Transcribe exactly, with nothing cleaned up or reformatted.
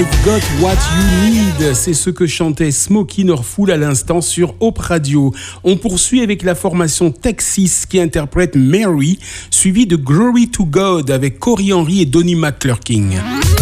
Got What You Need, c'est ce que chantait Smokey Norfool à l'instant sur Hope Radio. On poursuit avec la formation Texas qui interprète Mary, suivie de Glory to God avec Corey Henry et Donnie McClurkin.